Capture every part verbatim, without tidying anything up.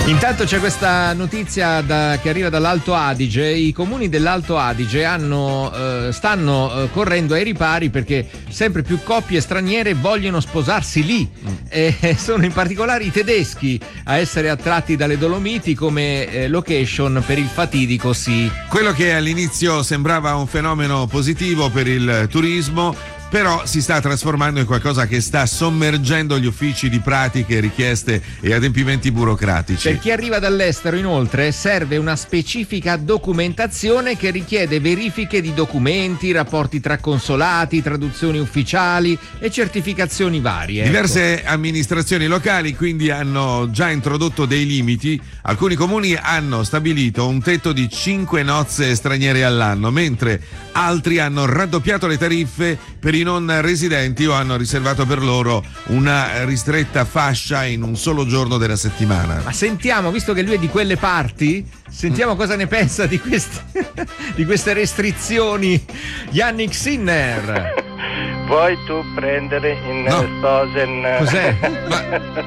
Intanto c'è questa notizia da, che arriva dall'Alto Adige. I comuni dell'Alto Adige hanno, eh, stanno eh, correndo ai ripari perché sempre più coppie straniere vogliono sposarsi lì. Mm. E sono in particolare i tedeschi a essere attratti dalle Dolomiti come eh, location per il fatidico sì. Quello che all'inizio sembrava un fenomeno positivo per il turismo, però si sta trasformando in qualcosa che sta sommergendo gli uffici di pratiche, richieste e adempimenti burocratici. Per chi arriva dall'estero, inoltre, serve una specifica documentazione che richiede verifiche di documenti, rapporti tra consolati, traduzioni ufficiali e certificazioni varie. Diverse ecco. amministrazioni locali quindi hanno già introdotto dei limiti. Alcuni comuni hanno stabilito un tetto di cinque nozze straniere all'anno, mentre altri hanno raddoppiato le tariffe per i non residenti o hanno riservato per loro una ristretta fascia in un solo giorno della settimana. Ma sentiamo, visto che lui è di quelle parti, sentiamo mm. cosa ne pensa di queste, di queste restrizioni. Yannick Sinner. Vuoi tu prendere in no. sposen? Cos'è? Ma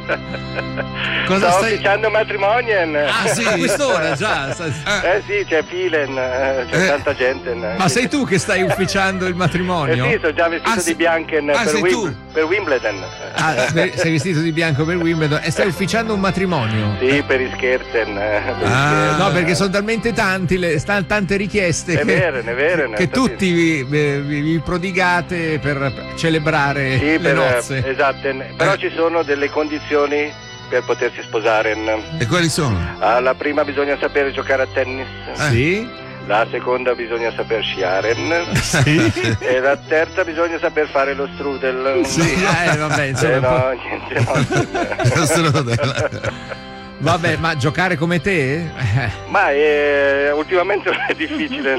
cosa sto stai... ufficiando matrimonien. Ah sì, a quest'ora già. Eh sì, c'è filen, c'è eh. tanta gente. Ma sì. sei tu che stai ufficiando il matrimonio? Eh sì, sono già vestito ah, di bianchen ah, per, Wim... per Wimbledon. Ah, sei vestito di bianco per Wimbledon e stai ufficiando un matrimonio? Sì, per i scherzen. Per ah. No, perché sono talmente tanti, le, st- tante richieste è che, vero, è vero, che tutti vi, vi, vi prodigate per celebrare sì, le per, nozze. Esatto, però eh. ci sono delle condizioni per potersi sposare. E quali sono? Ah, la prima bisogna sapere giocare a tennis. Eh. Sì. La seconda bisogna saper sciare. Sì. E la terza bisogna saper fare lo strudel. Sì, eh, vabbè, insomma. Eh, no, niente, no. Lo strudel. Vabbè, ma giocare come te? Ma eh, ultimamente è difficile.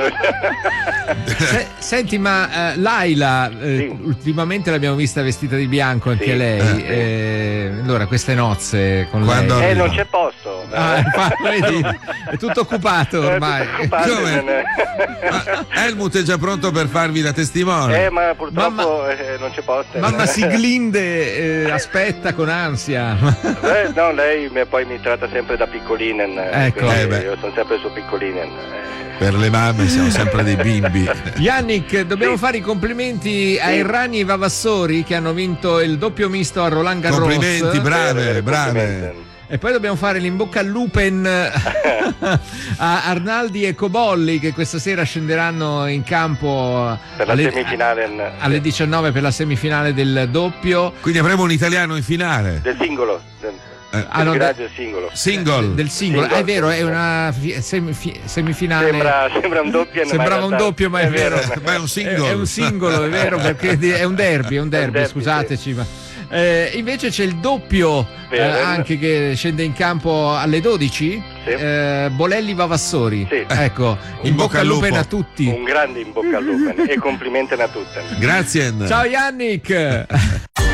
Se, senti, ma uh, Laila, eh, sì. ultimamente l'abbiamo vista vestita di bianco anche sì. lei. Eh, allora, queste nozze con Quando lei. Eh, non c'è posto. Ah, vedi, è tutto occupato ormai. È tutto occupato, come? Ma Helmut è già pronto per farvi da testimone. Eh, ma purtroppo mamma, eh, non c'è posto. Mamma Siglinde eh, aspetta con ansia. Eh, no, lei mi, poi mi tratta sempre da piccolinen. Ecco. Eh, beh. Io sono sempre su piccolinen. Per le mamme siamo sempre dei bimbi. Yannick, dobbiamo sì. fare i complimenti sì. ai Rani e Vavassori che hanno vinto il doppio misto a Roland Garros. Complimenti, brave, Eh, brave. complimenti. E poi dobbiamo fare l'imbocca al lupen a Arnaldi e Cobolli che questa sera scenderanno in campo per la alle, semifinale alle diciannove per la semifinale del doppio. Quindi avremo un italiano in finale. del singolo. Del... Eh, Ah, no, del de- singolo. Single. del singolo. Single. Ah, è vero, è una fi- semi- semifinale. Sembra, sembra un doppio. Sembrava un doppio, ma è, è vero. vero. Ma è un singolo. È, è un singolo, è vero, perché è un derby, è un derby, È un derby, scusateci, ma. Eh, invece c'è il doppio eh, anche che scende in campo alle dodici. Sì. eh, Bolelli Vavassori. Sì. Ecco, in, In bocca bocca al al lupo lupo. a tutti. Un grande in bocca al lupo e complimenti a tutti. Grazie. Ciao Yannick.